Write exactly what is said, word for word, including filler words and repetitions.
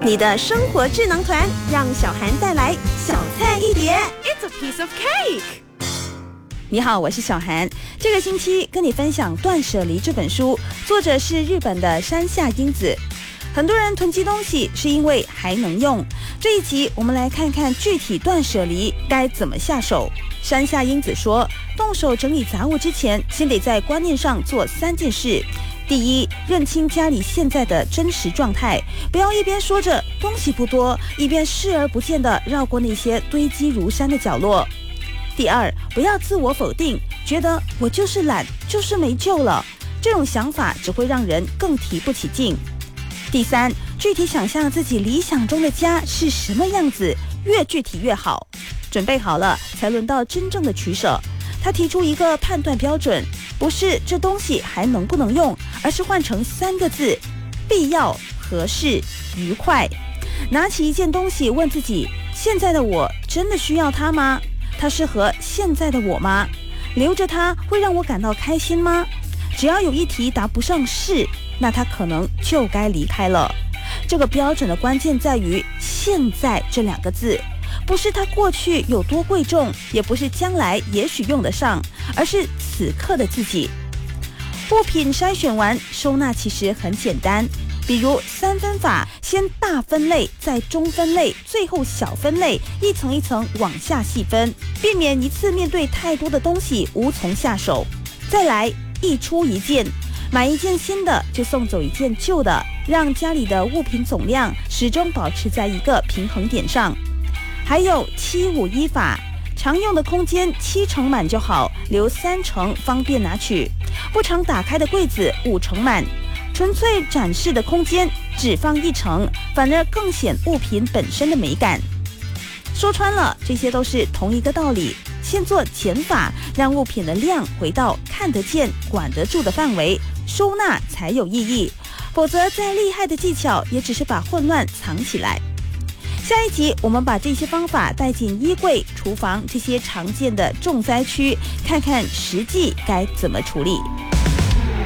你的生活智囊团，让小涵带来小菜一碟。 It's a piece of cake。 你好，我是小涵。这个星期跟你分享《断舍离》这本书，作者是日本的山下英子。很多人囤积东西是因为还能用，这一集我们来看看具体断舍离该怎么下手。山下英子说，动手整理杂物之前，先得在观念上做三件事。第一，认清家里现在的真实状态，不要一边说着东西不多，一边视而不见地绕过那些堆积如山的角落。第二，不要自我否定，觉得我就是懒，就是没救了，这种想法只会让人更提不起劲。第三，具体想象自己理想中的家是什么样子，越具体越好。准备好了，才轮到真正的取舍。他提出一个判断标准，不是这东西还能不能用，而是换成三个字：必要、合适、愉快。拿起一件东西，问自己：现在的我真的需要它吗？它适合现在的我吗？留着它会让我感到开心吗？只要有一题答不上是，那它可能就该离开了。这个标准的关键在于“现在”这两个字。不是它过去有多贵重，也不是将来也许用得上，而是此刻的自己。物品筛选完，收纳其实很简单，比如三分法，先大分类，再中分类，最后小分类，一层一层往下细分，避免一次面对太多的东西无从下手。再来一出一件，买一件新的就送走一件旧的，让家里的物品总量始终保持在一个平衡点上。还有七五一法，常用的空间七成满就好，留三成方便拿取；不常打开的柜子五成满，纯粹展示的空间只放一成，反而更显物品本身的美感。说穿了，这些都是同一个道理，先做减法，让物品的量回到看得见、管得住的范围，收纳才有意义。否则，再厉害的技巧也只是把混乱藏起来。下一集我们把这些方法带进衣柜、厨房这些常见的重灾区，看看实际该怎么处理。